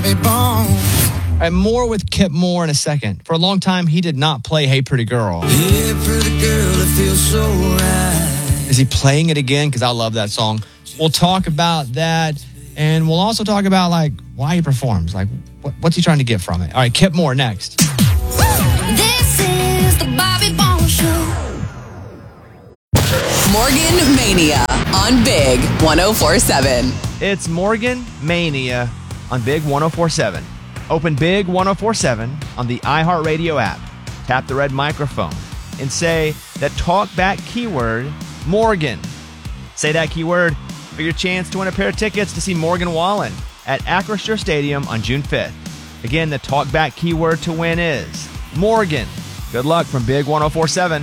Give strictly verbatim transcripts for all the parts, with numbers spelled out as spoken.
Bobby Bones. All right, more with Kip Moore in a second. For a long time, he did not play Hey Pretty Girl. Hey, pretty girl, it feels so right. Is he playing it again? Because I love that song. We'll talk about that, and we'll also talk about, like, why he performs. Like, what, what's he trying to get from it? All right, Kip Moore next. This is the Bobby Bones Show. Morgan Mania on Big one oh four seven. It's Morgan Mania on Big one oh four seven. Open Big one oh four seven on the iHeartRadio app. Tap the red microphone and say that talkback keyword, Morgan. Say that keyword for your chance to win a pair of tickets to see Morgan Wallen at Acrisure Stadium on June fifth. Again, the talkback keyword to win is Morgan. Good luck from Big one oh four seven.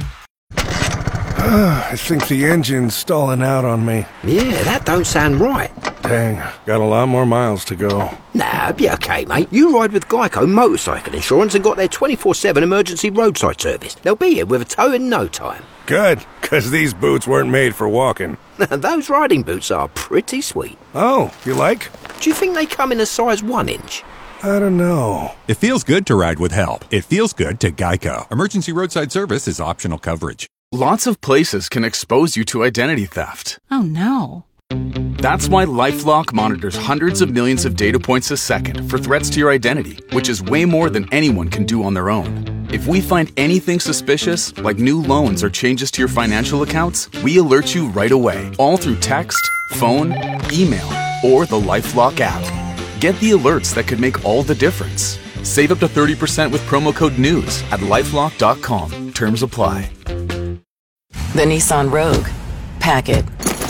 I think the engine's stalling out on me. Yeah, that don't sound right. Dang, got a lot more miles to go. Nah, be okay, mate. You ride with Geico Motorcycle Insurance and got their twenty-four seven emergency roadside service. They'll be here with a tow in no time. Good, because these boots weren't made for walking. Those riding boots are pretty sweet. Oh, you like? Do you think they come in a size one inch? I don't know. It feels good to ride with help. It feels good to Geico. Emergency roadside service is optional coverage. Lots of places can expose you to identity theft. Oh, no. That's why LifeLock monitors hundreds of millions of data points a second for threats to your identity, which is way more than anyone can do on their own. If we find anything suspicious, like new loans or changes to your financial accounts, we alert you right away, all through text, phone, email, or the LifeLock app. Get the alerts that could make all the difference. Save up to thirty percent with promo code NEWS at lifelock dot com. Terms apply. The Nissan Rogue. Pack it.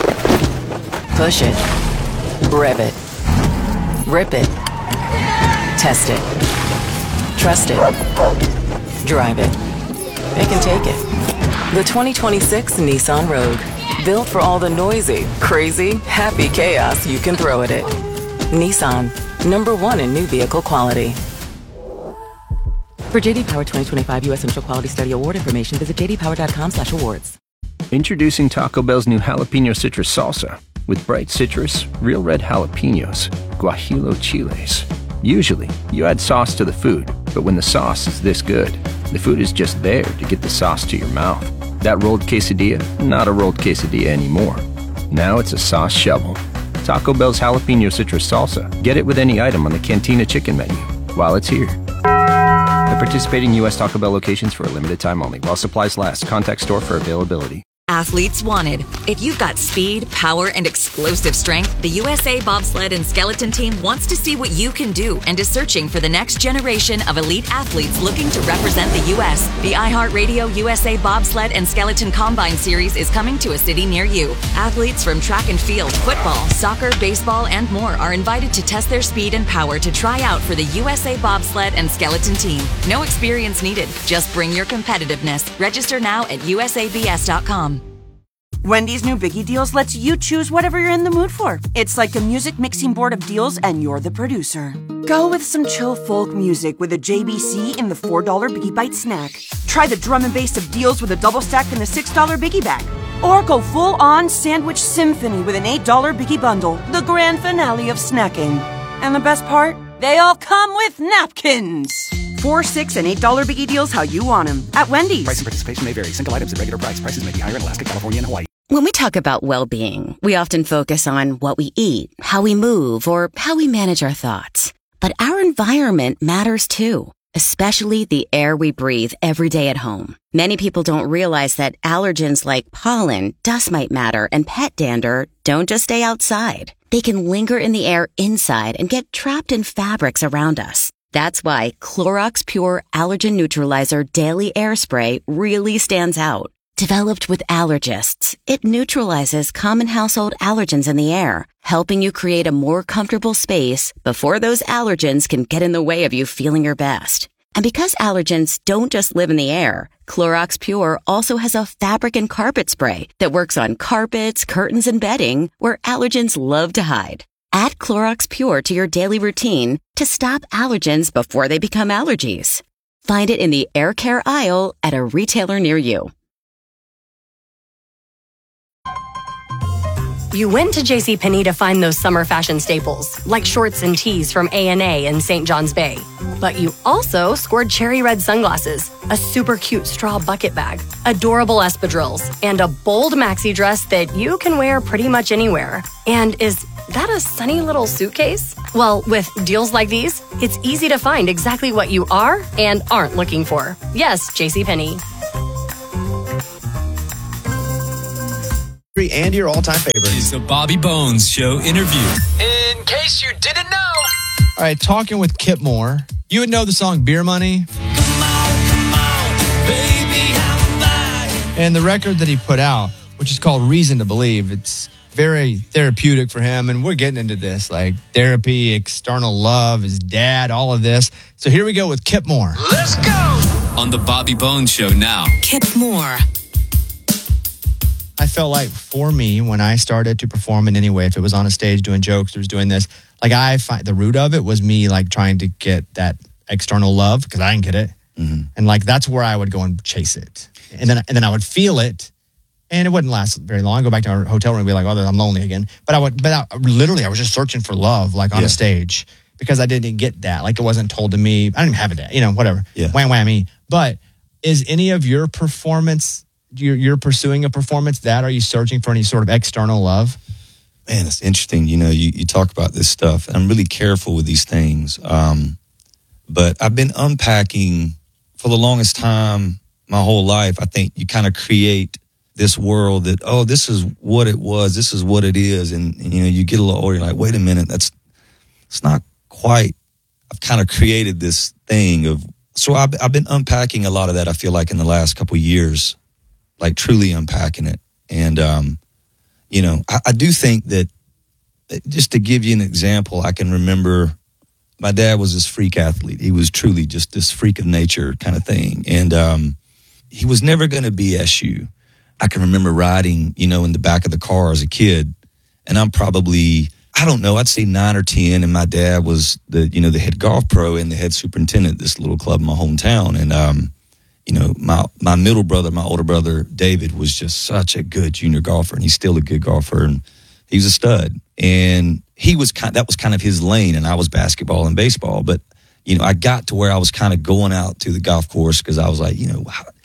Push it. Rev it. Rip it. Test it. Trust it. Drive it. It can take it. The twenty twenty-six Nissan Rogue. Built for all the noisy, crazy, happy chaos you can throw at it. Nissan. Number one in new vehicle quality. For J D Power twenty twenty-five U S Initial Quality Study Award information, visit j d power dot com slash awards. Introducing Taco Bell's new Jalapeno Citrus Salsa. With bright citrus, real red jalapenos, guajillo chiles. Usually, you add sauce to the food, but when the sauce is this good, the food is just there to get the sauce to your mouth. That rolled quesadilla, not a rolled quesadilla anymore. Now it's a sauce shovel. Taco Bell's Jalapeno Citrus Salsa. Get it with any item on the Cantina Chicken menu while it's here. At participating U S Taco Bell locations for a limited time only. While supplies last. Contact store for availability. Athletes wanted. If you've got speed, power, and explosive strength, the U S A Bobsled and Skeleton Team wants to see what you can do and is searching for the next generation of elite athletes looking to represent the U S The iHeartRadio U S A Bobsled and Skeleton Combine Series is coming to a city near you. Athletes from track and field, football, soccer, baseball, and more are invited to test their speed and power to try out for the U S A Bobsled and Skeleton Team. No experience needed. Just bring your competitiveness. Register now at u s a b s dot com. Wendy's new Biggie Deals lets you choose whatever you're in the mood for. It's like a music mixing board of deals, and you're the producer. Go with some chill folk music with a J B C in the four dollar Biggie Bite snack. Try the drum and bass of deals with a double stack in the six dollar Biggie Bag. Or go full-on sandwich symphony with an eight dollar Biggie Bundle, the grand finale of snacking. And the best part? They all come with napkins. Four, six, and eight dollar Biggie Deals how you want them at Wendy's. Price and participation may vary. Single items at regular price. Prices may be higher in Alaska, California, and Hawaii. When we talk about well-being, we often focus on what we eat, how we move, or how we manage our thoughts. But our environment matters too, especially the air we breathe every day at home. Many people don't realize that allergens like pollen, dust mite matter, and pet dander don't just stay outside. They can linger in the air inside and get trapped in fabrics around us. That's why Clorox Pure Allergen Neutralizer Daily Air Spray really stands out. Developed with allergists, it neutralizes common household allergens in the air, helping you create a more comfortable space before those allergens can get in the way of you feeling your best. And because allergens don't just live in the air, Clorox Pure also has a fabric and carpet spray that works on carpets, curtains, and bedding where allergens love to hide. Add Clorox Pure to your daily routine to stop allergens before they become allergies. Find it in the air care aisle at a retailer near you. You went to JCPenney to find those summer fashion staples, like shorts and tees from A and A in Saint John's Bay. But you also scored cherry red sunglasses, a super cute straw bucket bag, adorable espadrilles, and a bold maxi dress that you can wear pretty much anywhere. And is that a sunny little suitcase? Well, with deals like these, it's easy to find exactly what you are and aren't looking for. Yes, JCPenney. And your all-time favorite. It's the Bobby Bones Show interview. In case you didn't know. All right, talking with Kip Moore. You would know the song Beer Money. Come on, come on, baby, how am I? And the record that he put out, which is called Reason to Believe, it's very therapeutic for him. And we're getting into this, like therapy, external love, his dad, all of this. So here we go with Kip Moore. Let's go! On the Bobby Bones Show now. Kip Moore. I felt like for me, when I started to perform in any way, if it was on a stage doing jokes or was doing this, like I find the root of it was me like trying to get that external love because I didn't get it. Mm-hmm. And like that's where I would go and chase it. And then and then I would feel it and it wouldn't last very long. I'd go back to our hotel room and be like, oh, I'm lonely again. But I would, but I, literally I was just searching for love like on yeah. a stage because I didn't get that. Like it wasn't told to me. I didn't even have it, you know, whatever. Yeah. Wham, whammy. But is any of your performance You're, you're pursuing a performance that? Are you searching for any sort of external love? Man, it's interesting. You know, you, you talk about this stuff. I'm really careful with these things. Um, but I've been unpacking for the longest time, my whole life. I think you kind of create this world that, oh, this is what it was. This is what it is. And, and you know, you get a little older, you're like, wait a minute, that's, it's not quite. I've kind of created this thing of, so I've, I've been unpacking a lot of that, I feel like, in the last couple of years. Like truly unpacking it. And, um, you know, I, I do think that just to give you an example, I can remember my dad was this freak athlete. He was truly just this freak of nature kind of thing. And um, he was never going to be S U. I can remember riding, you know, in the back of the car as a kid. And I'm probably, I don't know, I'd say nine or ten. And my dad was the, you know, the head golf pro and the head superintendent at this little club in my hometown. And, um, you know, my, my middle brother, my older brother, David, was just such a good junior golfer, and he's still a good golfer, and he's a stud. And he was kind, that was kind of his lane, and I was basketball and baseball. But, you know, I got to where I was kind of going out to the golf course because I was like, you know,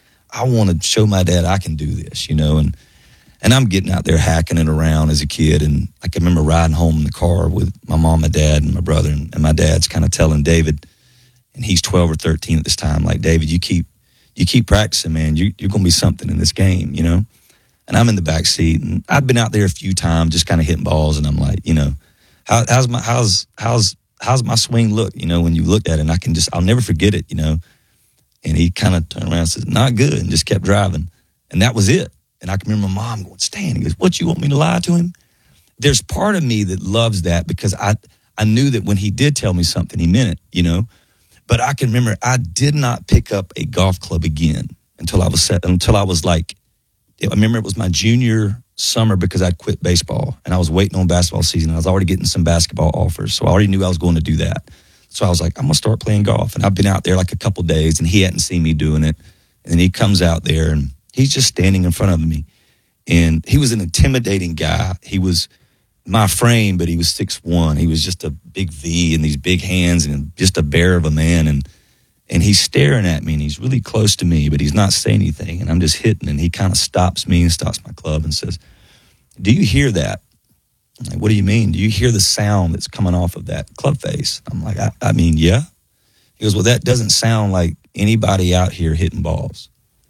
I want to show my dad I can do this, you know, and and I'm getting out there hacking it around as a kid. And I can remember riding home in the car with my mom, my dad, and my brother, and, and my dad's kind of telling David, and he's twelve or thirteen at this time, like, David, you keep, you keep practicing, man. You, you're going to be something in this game, you know? And I'm in the back seat, and I've been out there a few times just kind of hitting balls, and I'm like, you know, how, how's my how's how's how's my swing look, you know, when you looked at it? And I can just, I'll never forget it, you know? And he kind of turned around and said, not good, and just kept driving. And that was it. And I can remember my mom going, Stan, he goes, what, you want me to lie to him? There's part of me that loves that because I, I knew that when he did tell me something, he meant it, you know? But I can remember I did not pick up a golf club again until I was set, until I was like, I remember it was my junior summer because I'd quit baseball and I was waiting on basketball season. I was already getting some basketball offers. So I already knew I was going to do that. So I was like, I'm going to start playing golf. And I've been out there like a couple days and he hadn't seen me doing it. And then he comes out there and he's just standing in front of me. And he was an intimidating guy. He was my frame, but he was six one. He was just a big V and these big hands and just a bear of a man. And and he's staring at me and he's really close to me, but he's not saying anything. And I'm just hitting. And he kind of stops me and stops my club and says, do you hear that? I'm like, what do you mean? Do you hear the sound that's coming off of that club face? I'm like, I, I mean, yeah. He goes, well, that doesn't sound like anybody out here hitting balls.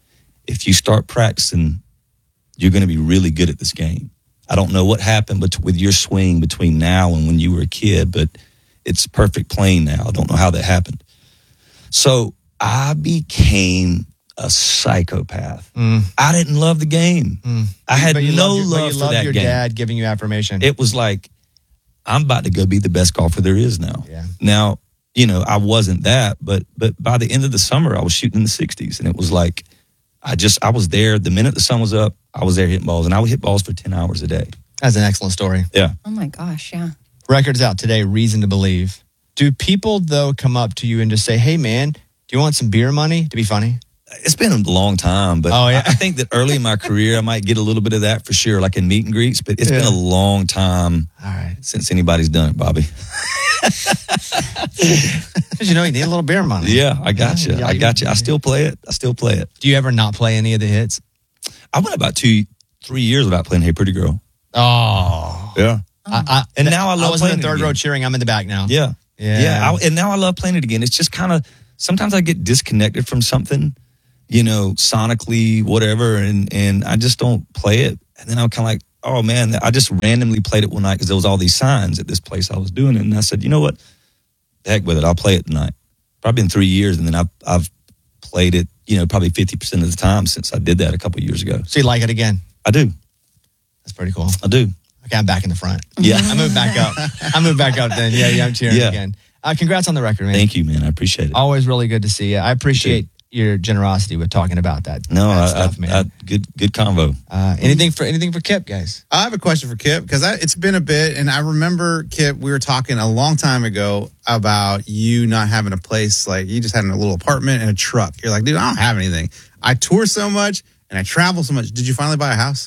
If you start practicing, you're going to be really good at this game. I don't know what happened but with your swing between now and when you were a kid, but it's perfect playing now. I don't know how that happened. So I became a psychopath. Mm. I didn't love the game. Mm. I had but you no your, love you for that your game. Dad giving you affirmation. It was like, I'm about to go be the best golfer there is now. Yeah. Now, you know, I wasn't that, but but by the end of the summer, I was shooting in the sixties, and it was like, I just, I was there. The minute the sun was up, I was there hitting balls, and I would hit balls for ten hours a day. That's an excellent story. Yeah. Oh my gosh, yeah. Record's out today, Reason to Believe. Do people, though, come up to you and just say, hey, man, do you want some beer money to be funny? It's been a long time, but Oh, yeah. I, I think that early in my career, I might get a little bit of that for sure, like in meet and greets, but it's Yeah. been a long time All right. since anybody's done it, Bobby. Because you know you need a little beer money. Yeah, I got you. yeah, I you- got you. I still play it. I still play it. Do you ever not play any of the hits? I went about two, three years without playing Hey Pretty Girl. Oh. Yeah. I, I, And now I love I was in playing the it third again. row cheering. I'm in the back now. Yeah. Yeah. Yeah. I, and now I love playing it again. It's just kind of, sometimes I get disconnected from something, you know, sonically, whatever, and, and I just don't play it. And then I'm kind of like, oh man, I just randomly played it one night because there was all these signs at this place I was doing it. And I said, you know what? The heck with it. I'll play it tonight. Probably been three years. And then I've, I've played it, you know, probably fifty percent of the time since I did that a couple of years ago. So you like it again? I do. That's pretty cool. I do. Okay, I'm back in the front. Yeah. I moved back up. I moved back up then. Yeah, yeah, I'm cheering Yeah. again. Uh, congrats on the record, man. Thank you, man. I appreciate it. Always really good to see you. I appreciate your generosity with talking about that. No, that I, stuff, I, man. I, good, good convo. uh, anything for anything for Kip, guys? I have a question for Kip because it's been a bit, and I remember, Kip, we were talking a long time ago about you not having a place, like you just had a little apartment and a truck. You're like, dude, I don't have anything. I tour so much and I travel so much. Did you finally buy a house?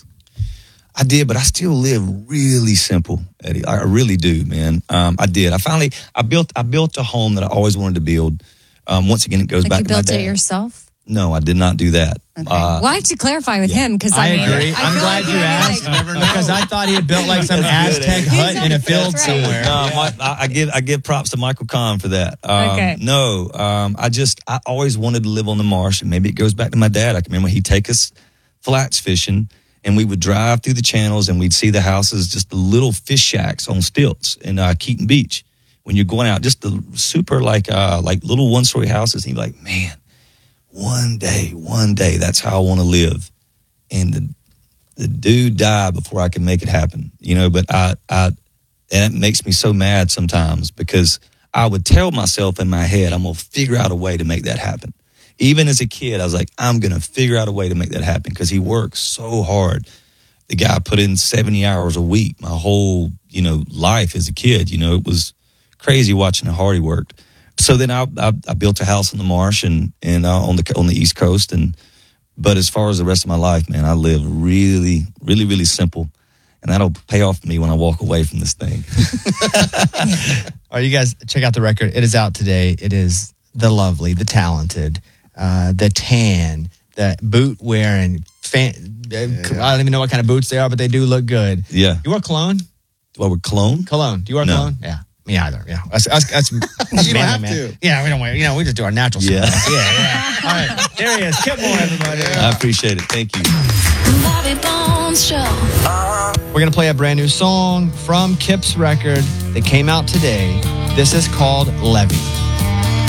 I did, but I still live really simple, Eddie. I really do, man. Um, I did. I finally, I built, I built a home that I always wanted to build. Um, once again, it goes Like back you to my built dad. it yourself? No, I did not do that. Okay. Uh, well, I have to clarify with him because I I, mean, agree. I I'm feel glad like you you're asked like- because I thought he had built like some That's good, Aztec Eddie. hut in a field That's right. somewhere. No, my, I, I give I give props to Michael Kahn for that. Um, Okay. No, um, I just I always wanted to live on the marsh, and maybe it goes back to my dad. I can remember he'd take us flats fishing, and we would drive through the channels, and we'd see the houses, just the little fish shacks on stilts in uh, Keaton Beach. When you're going out, just the super like uh, like little one story houses, and you're like, man, one day, one day, that's how I want to live. And the the dude died before I could make it happen, you know. But I I. And it makes me so mad sometimes because I would tell myself in my head, I'm going to figure out a way to make that happen. Even as a kid, I was like, I'm going to figure out a way to make that happen because he works so hard. The guy put in seventy hours a week, my whole, you know, life as a kid. You know, it was crazy watching how hard he worked. So then I, I, I built a house in the marsh and, and uh, on the on the East Coast. And but as far as the rest of my life, man, I live really, really, really simple. And that'll pay off for me when I walk away from this thing. All right, you guys, check out the record. It is out today. It is the lovely, the talented, uh, the tan, the boot wearing. Fan, uh, I don't even know what kind of boots they are, but they do look good. Yeah. You wear cologne? Do I wear cologne? Cologne. Do you wear No. cologne? Yeah. Me either. Yeah. That's, that's, that's You don't have to. Yeah, we don't wear. You know, we just do our natural Yeah. stuff. Yeah. Yeah. All right. There he is. Kip Moore, everybody. I appreciate it. Thank you. Bobby Bones Show. We're going to play a brand new song from Kip's record that came out today. This is called Levy.